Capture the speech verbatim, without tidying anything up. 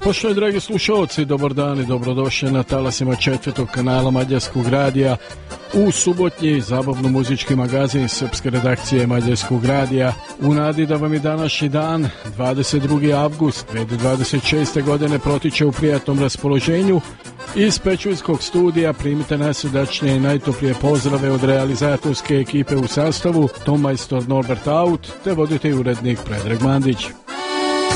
Poštovani dragi slušalci, dobar dan i dobrodošli na talasima četvrtog kanala Mađarskog radija u subotnji zabavno-muzički magazin srpske redakcije Mađarskog radija. U nadi da vam je današnji dan, dvadeset drugi avgust dve hiljade dvadeset šeste. godine, protiče u prijatnom raspoloženju. Iz Pečuljskog studija primite najsrdačnije i najtoplije pozdrave od realizatorske ekipe u sastavu, ton majstor Norbert Aut te voditelj urednik Predrag Mandić.